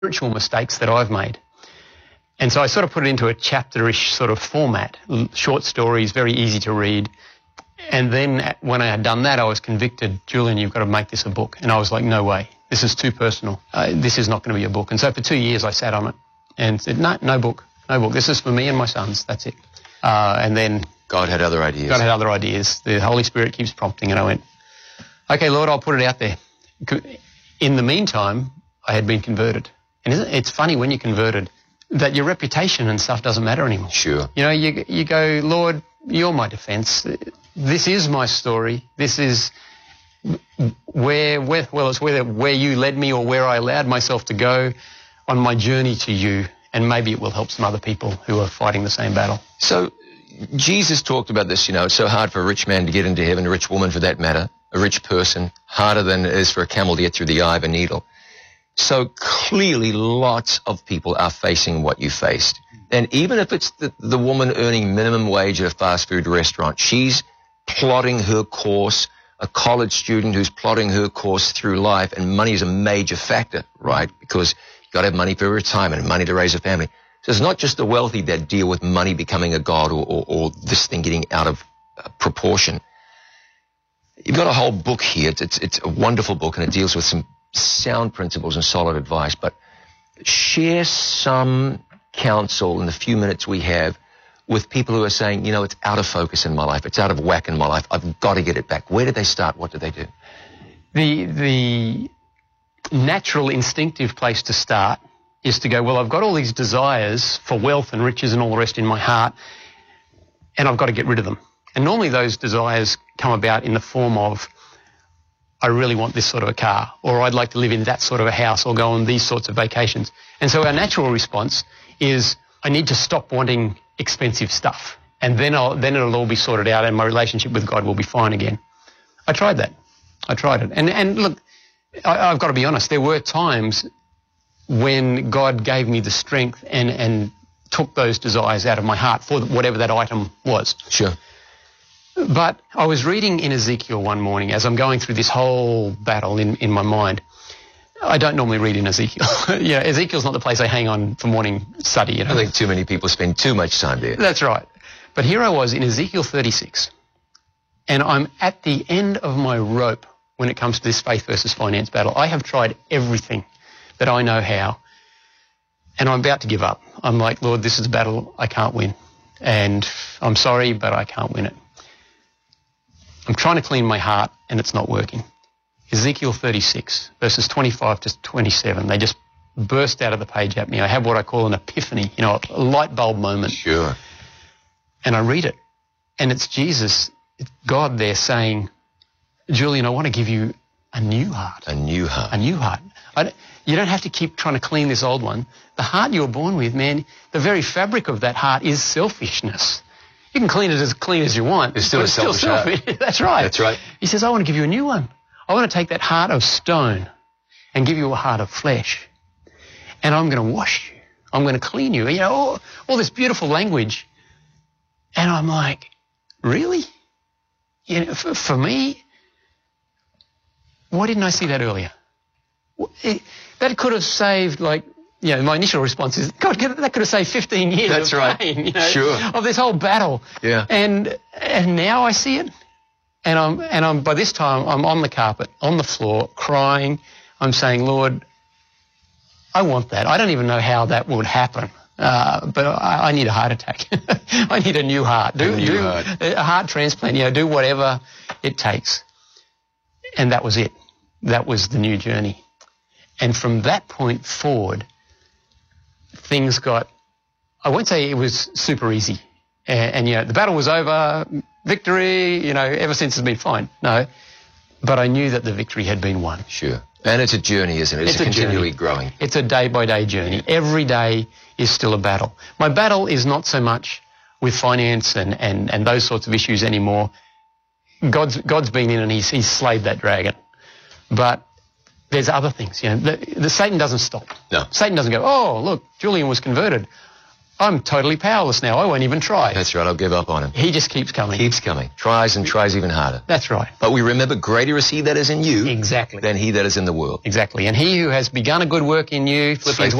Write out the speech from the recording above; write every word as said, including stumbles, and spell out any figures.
spiritual mistakes that I've made. And so I sort of put it into a chapterish sort of format, short stories, very easy to read. And then when I had done that, I was convicted, Julian, you've got to make this a book. And I was like, no way, this is too personal. Uh, this is not going to be a book. And so for two years I sat on it and said, no, no book, no book. This is for me and my sons, that's it. Uh, and then... God had other ideas. God had other ideas. The Holy Spirit keeps prompting, and I went, okay, Lord, I'll put it out there. In the meantime, I had been converted. And isn't it, it's funny when you're converted that your reputation and stuff doesn't matter anymore. Sure. You know, you you go, Lord, you're my defense. This is my story. This is where, where well, it's whether where you led me or where I allowed myself to go on my journey to you, and maybe it will help some other people who are fighting the same battle. So Jesus talked about this, you know, it's so hard for a rich man to get into heaven, a rich woman for that matter, a rich person, harder than it is for a camel to get through the eye of a needle. So clearly lots of people are facing what you faced. And even if it's the, the woman earning minimum wage at a fast food restaurant, she's plotting her course, a college student who's plotting her course through life, and money is a major factor, right? Because you've got to have money for retirement and money to raise a family. So it's not just the wealthy that deal with money becoming a god or, or, or this thing getting out of uh, proportion. You've got a whole book here. It's, it's, it's a wonderful book, and it deals with some sound principles and solid advice. But share some counsel in the few minutes we have with people who are saying, you know, it's out of focus in my life. It's out of whack in my life. I've got to get it back. Where did they start? What did they do? The, the natural, instinctive place to start is to go, well, I've got all these desires for wealth and riches and all the rest in my heart, and I've got to get rid of them. And normally those desires come about in the form of, I really want this sort of a car, or I'd like to live in that sort of a house, or go on these sorts of vacations. And so our natural response is, I need to stop wanting expensive stuff, and then I'll, then it'll all be sorted out and my relationship with God will be fine again. I tried that. I tried it. And, and look, I, I've got to be honest, there were times when God gave me the strength and, and took those desires out of my heart for whatever that item was. Sure. But I was reading in Ezekiel one morning as I'm going through this whole battle in, in my mind. I don't normally read in Ezekiel. you know, Ezekiel's not the place I hang on for morning study. You know? I think too many people spend too much time there. That's right. But here I was in Ezekiel thirty-six, and I'm at the end of my rope when it comes to this faith versus finance battle. I have tried everything that I know how, and I'm about to give up. I'm like, Lord, this is a battle I can't win, and I'm sorry, but I can't win it. I'm trying to clean my heart, and it's not working. Ezekiel thirty-six, verses twenty-five to twenty-seven, they just burst out of the page at me. I have what I call an epiphany, you know, a light bulb moment. Sure. And I read it, and it's Jesus, it's God there saying, Julian, I want to give you a new heart. A new heart. A new heart. I don't, you don't have to keep trying to clean this old one. The heart you were born with, man, the very fabric of that heart is selfishness. You can clean it as clean as you want. It's still a it's selfish still selfish. heart. That's right. That's right. He says, I want to give you a new one. I want to take that heart of stone and give you a heart of flesh. And I'm going to wash you. I'm going to clean you. You know, all, all this beautiful language. And I'm like, really? You know, for, for me, why didn't I see that earlier? It, that could have saved, like, you know, my initial response is, God, that could have saved fifteen years That's of right. pain, you know, Sure. of this whole battle. Yeah. And and now I see it. And I'm and I'm by this time I'm on the carpet, on the floor, crying. I'm saying, Lord, I want that. I don't even know how that would happen. Uh, but I, I need a heart attack. I need a new heart. Do, a new do heart. a heart transplant, you know, do whatever it takes. And that was it. That was the new journey. And from that point forward, things got, I won't say it was super easy. And, and, you know, the battle was over, victory, you know, ever since it's been fine. No, but I knew that the victory had been won. Sure. And it's a journey, isn't it? It's, It's a a continually journey. growing. It's a day-by-day journey. Every day is still a battle. My battle is not so much with finance and, and, and those sorts of issues anymore. God's, God's been in and he's, he's slayed that dragon. But there's other things. You know, the, the Satan doesn't stop. No. Satan doesn't go, oh, look, Julian was converted. I'm totally powerless now. I won't even try. That's right. I'll give up on him. He just keeps coming. Keeps coming. Tries and tries even harder. That's right. But we remember, greater is he that is in you Exactly. than he that is in the world. Exactly. And he who has begun a good work in you, Philippians